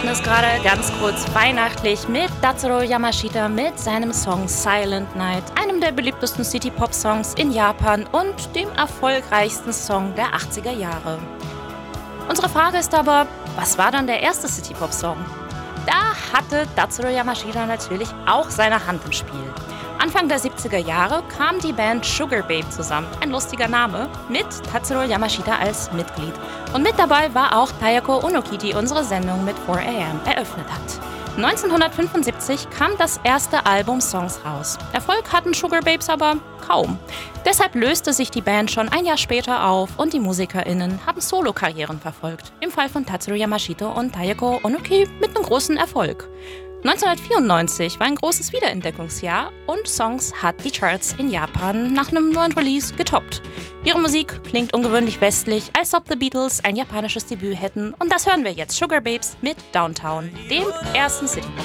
hatten es gerade ganz kurz weihnachtlich mit Tatsuro Yamashita mit seinem Song Silent Night, einem der beliebtesten City-Pop-Songs in Japan und dem erfolgreichsten Song der 80er Jahre. Unsere Frage ist aber, was war dann der erste City-Pop-Song? Da hatte Tatsuro Yamashita natürlich auch seine Hand im Spiel. Anfang der 70er Jahre kam die Band Sugar Babe zusammen, ein lustiger Name, mit Tatsuro Yamashita als Mitglied. Und mit dabei war auch Tayako Onoki, die unsere Sendung mit 4am eröffnet hat. 1975 kam das erste Album Songs raus. Erfolg hatten Sugar Babes aber kaum. Deshalb löste sich die Band schon ein Jahr später auf und die MusikerInnen haben Solo-Karrieren verfolgt. Im Fall von Tatsuro Yamashita und Tayako Onoki mit einem großen Erfolg. 1994 war ein großes Wiederentdeckungsjahr und Songs hat die Charts in Japan nach einem neuen Release getoppt. Ihre Musik klingt ungewöhnlich westlich, als ob The Beatles ein japanisches Debüt hätten und das hören wir jetzt, Sugar Babes mit Downtown, dem ersten City-Pop.